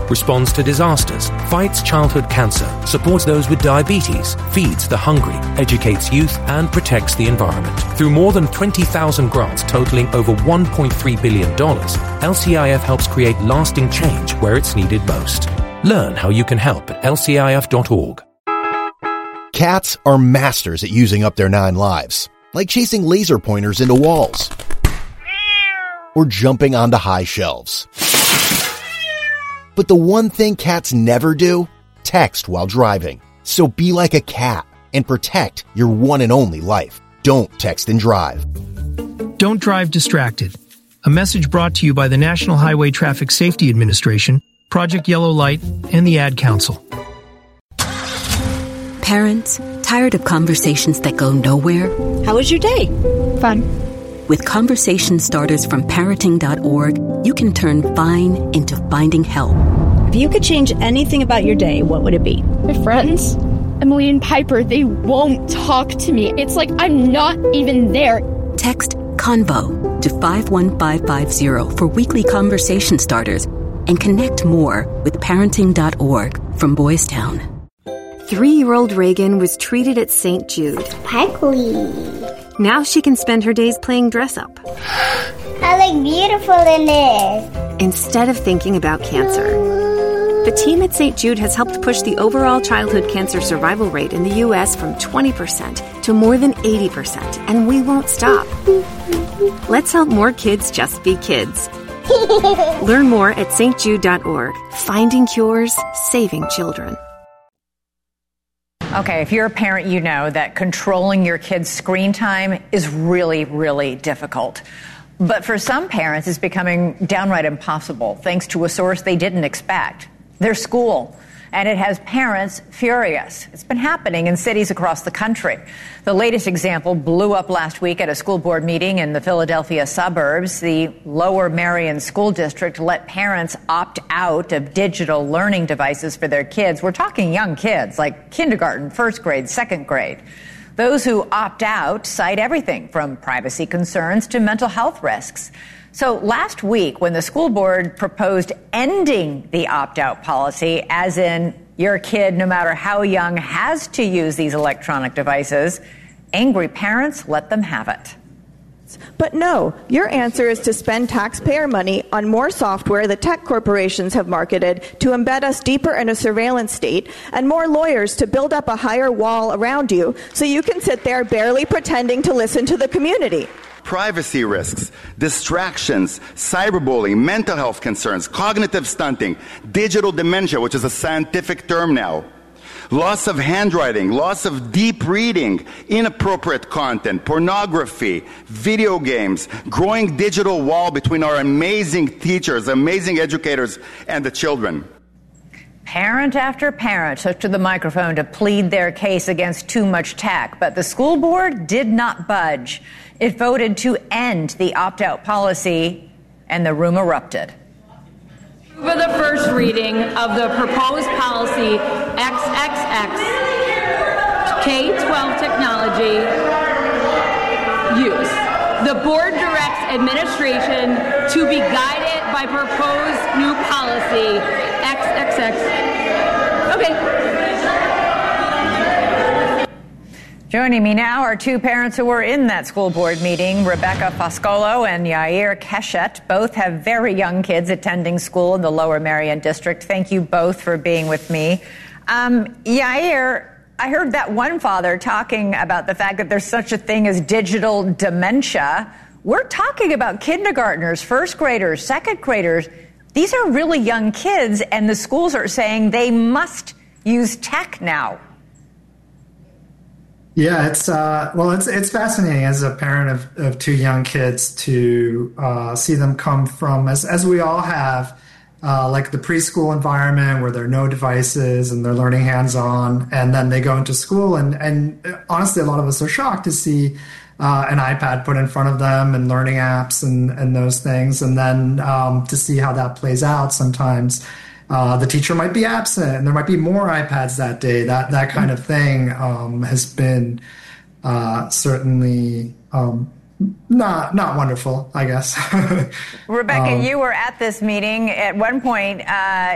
responds to disasters, fights childhood cancer, supports those with diabetes, feeds the hungry, educates youth, and protects the environment. Through more than 20,000 grants totaling over $1.3 billion, LCIF helps create lasting change where it's needed most. Learn how you can help at lcif.org. Cats are masters at using up their 9 lives, like chasing laser pointers into walls or jumping onto high shelves. But the one thing cats never do? Text while driving. So be like a cat and protect your one and only life. Don't text and drive. Don't drive distracted. A message brought to you by the National Highway Traffic Safety Administration, Project Yellow Light, and the Ad Council. Parents, tired of conversations that go nowhere? How was your day? Fun. With conversation starters from parenting.org, you can turn fine into finding help. If you could change anything about your day, what would it be? My friends, Emily and Piper, they won't talk to me. It's like I'm not even there. Text CONVO to 51550 for weekly conversation starters and connect more with parenting.org from Boys Town. 3-year-old Reagan was treated at St. Jude. Sparkly. Now she can spend her days playing dress-up. I look beautiful in this. Instead of thinking about cancer. The team at St. Jude has helped push the overall childhood cancer survival rate in the U.S. from 20% to more than 80%, and we won't stop. Let's help more kids just be kids. Learn more at stjude.org. Finding cures, saving children. Okay, if you're a parent, you know that controlling your kids' screen time is really, really difficult. But for some parents, it's becoming downright impossible, thanks to a source they didn't expect, their school. And it has parents furious. It's been happening in cities across the country. The latest example blew up last week at a school board meeting in the Philadelphia suburbs. The Lower Merion School District let parents opt out of digital learning devices for their kids. We're talking young kids, like kindergarten, first grade, second grade. Those who opt out cite everything from privacy concerns to mental health risks. So last week, when the school board proposed ending the opt-out policy, as in your kid, no matter how young, has to use these electronic devices, angry parents let them have it. But no, your answer is to spend taxpayer money on more software that tech corporations have marketed to embed us deeper in a surveillance state, and more lawyers to build up a higher wall around you so you can sit there barely pretending to listen to the community. Privacy risks, distractions, cyberbullying, mental health concerns, cognitive stunting, digital dementia, which is a scientific term now, loss of handwriting, loss of deep reading, inappropriate content, pornography, video games, growing digital wall between our amazing teachers, amazing educators, and the children. Parent after parent took to the microphone to plead their case against too much tech, but the school board did not budge. It voted to end the opt-out policy, and the room erupted. For the first reading of the proposed policy XXX K-12 technology use. The board directs administration to be guided by proposed new policy XXX. Okay. Joining me now are two parents who were in that school board meeting, Rebecca Foscolo and Yair Keshet. Both have very young kids attending school in the Lower Merion District. Thank you both for being with me. Yair, I heard that one father talking about the fact that there's such a thing as digital dementia. We're talking about kindergartners, first graders, second graders. These are really young kids, and the schools are saying they must use tech now. Yeah, it's fascinating as a parent of two young kids to see them come from, as we all have, like the preschool environment where there are no devices and they're learning hands-on, and then they go into school and honestly, a lot of us are shocked to see an iPad put in front of them and learning apps and those things, and then to see how that plays out sometimes. The teacher might be absent, and there might be more iPads that day. That kind of thing has been certainly not wonderful, I guess. Rebecca, you were at this meeting. At one point,